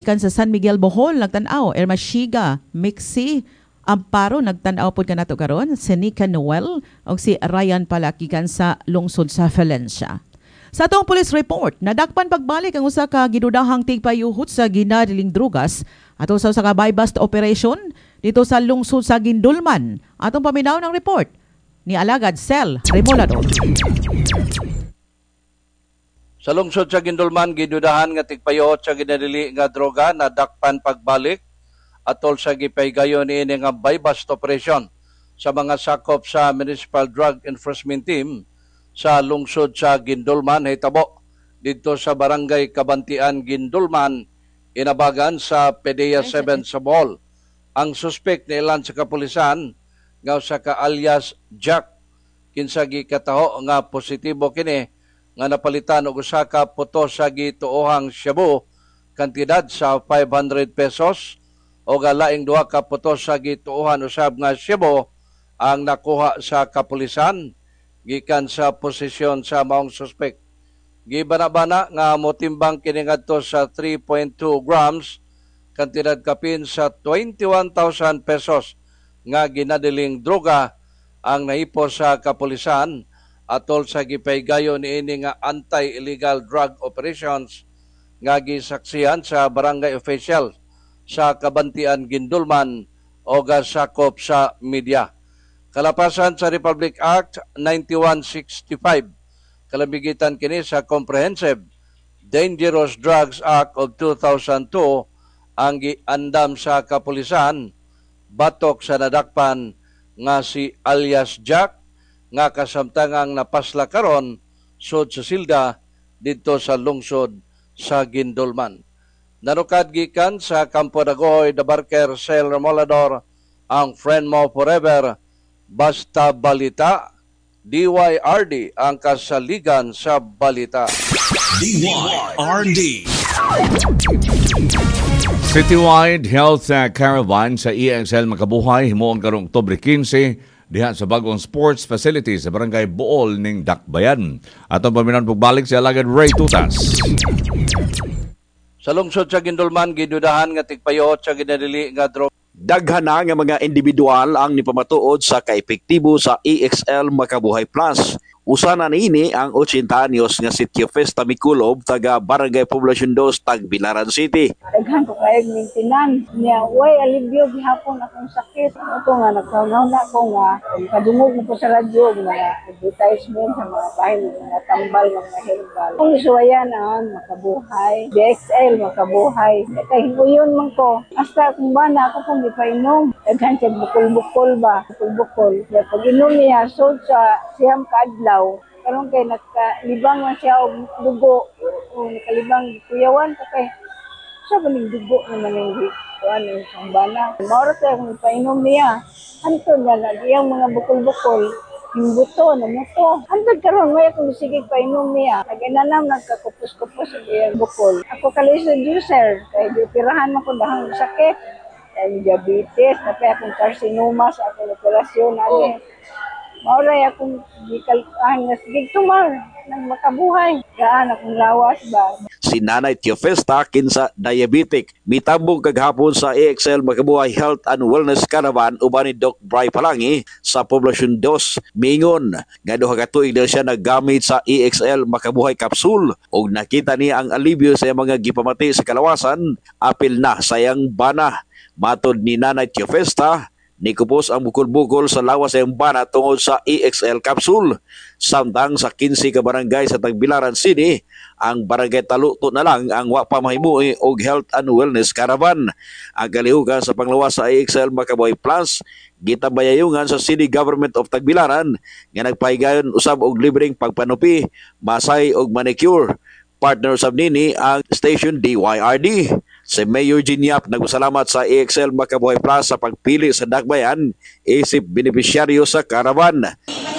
Kan sa San Miguel Bohol nagtan-aw, Ermasiga, Mixi, Amparo nagtan-aw pod kanato karon, si Nika Noel o si Ryan Palakikan sa lungsod sa Valencia. Sa atong police report, nadakpan pagbalik ang usa ka gidudahang tigpayuhot sa ginadiling drugas ato sa usa ka buy-bust operation dito sa lungsod sa Gindulman. Atong paminaw ng report ni Alagad Cel Remolado. Sa lungsod sa Gindulman, gidudahan nga tigpayuhot sa ginadili nga droga na dakpan pagbalik atol sa gipaygayon niini nga buy-bust operation sa mga sakop sa Municipal Drug Enforcement Team sa lungsod sa Gindulman, hitabo dito sa Barangay Kabantian, Gindulman, inabagan sa PDEA 7 sa Bohol. Ang suspect ni ilan sa kapulisan nga usa ka alias Jack, kinsa gikataho nga positibo kini nga napalitan og usa ka puto sa gituohang shabu kantidad sa 500 pesos o laing duha ka puto sa gituohan usab nga shabu ang nakuha sa kapulisan gikan sa posisyon sa maong suspect. Gibana-bana nga motimbang kini ngadto sa 3.2 grams kantidad kapin sa 21,000 pesos nga ginadiling droga ang naipo sa kapulisan atol sa gipaygayon niini nga anti-illegal drug operations nga gisaksihan sa barangay official sa Kabantian, Gindulman o gasakop sa media. Kalapasan sa Republic Act 9165, kalamigitan kini sa Comprehensive Dangerous Drugs Act of 2002 ang giandam sa kapulisan batok sa nadakpan nga si alias Jack nga kasamtangang napasla karon sud sa silda dito sa lungsod sa Gindulman. Nanukad gikan sa Campo Dagohoy, Dabarker, Cel Remolador, ang friend mo forever, basta balita, DYRD ang kasaligan sa balita. DYRD. Citywide Health Caravan sa EXL Makabuhay himuon karong Oktubre 15 diha sa bagong sports facility sa Barangay Bohol ning Dakbayan. Atong paminaw pagbalik si Alagad Ray Tutas. Sa lungsod sa Gindulman, gidudahan nga tigpayuhot sa ginadili nga droga. Daghan na nga mga individual ang nipamatuod sa kaepektibo sa EXL Makabuhay Plus. Usa na niini ang 80 anyos nga si Tio Festa Miculob taga Barangay Poblacion 2 Tagbilaran City. Daghan ko kayag maintenance niya, way alibyo gihapon akong sakit. Ito nga nagkaunaw na ko nga kadungog mo po sa radyo nga advertisement sa mga bahay mga tambal mga herbal. Kung isuwayan ang Makabuhay, DXL Makabuhay. Kaya hinguyon man ko. Hasta kung ba na ako kung ipainom. Daghan siya bukol-bukol ba? Bukol-bukol. Kaya pag inom niya, so sa siyam kaadlaw, karon kay nakalibang man siya og dugo o nakalibang kuyawan ko kay sa baling dugo naman yung ano ang bana maoro kay kung painom niya anto na iyang mga bukol-bukol yung buto na mo to antod karon may akong sige painom niya naginanam nagkakupos-kupos ang iyang bukol ako kalisod juicer kay pirahan man ko dahang sakit kay diabetes tapos akong carcinoma sa akong operasyon ani. Mauray akong gikalkahan nga sige tumar nang makabuhay. Gaan akong lawas ba. Si Nanay Tio Festa kinsa diabetic mitambong kaghapon sa EXL Makabuhay Health and Wellness Caravan uban ni Doc Bry Palangi sa Poblacion 2 mingon nga duha ka tuig daw siya naggamit sa EXL Makabuhay Capsule ug nakita niya ang alibyo sa mga gipamati sa kalawasan apil na sayang bana. Matod ni Nanay Tio Festa, nikupos ang bukol-bukol sa lawas ng bana tungod sa EXL capsule. Samtang sa 15 ka barangay sa Tagbilaran City, ang barangay Taluto na lang ang wa pa mahimuhi og Health and Wellness Caravan. Ang kalihukan sa panglawas sa EXL Makabuhay Plus, gitabayayungan sa City Government of Tagbilaran nga nagpahigayon usab og libreng pagpanupi, masay og manicure. Partner usab nini ang station DYRD. Si Mayor Ginyap nagpasalamat sa EXL Makabuhay Plus sa pagpili sa Dakbayan isip benepisyaryo sa caravan.